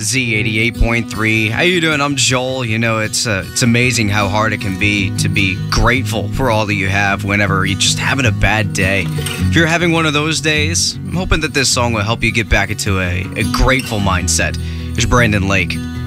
Z88.3. How you doing? I'm Joel. You know, it's amazing how hard it can be to be grateful for all that you have whenever you're just having a bad day. If you're having one of those days, I'm hoping that this song will help you get back into a grateful mindset. Here's Brandon Lake.